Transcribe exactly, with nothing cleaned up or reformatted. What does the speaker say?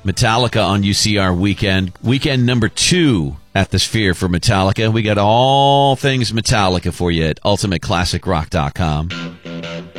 Metallica on U C R weekend. Weekend number two at the Sphere for Metallica. We got all things Metallica for you at ultimate classic rock dot com.